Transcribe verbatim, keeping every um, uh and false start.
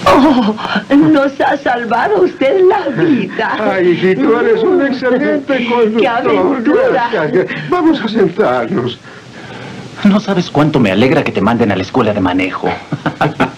Oh, nos ha salvado usted la vida. Ay, y tú eres un excelente conductor. ¡Qué aventura! Vamos a sentarnos. No sabes cuánto me alegra que te manden a la escuela de manejo.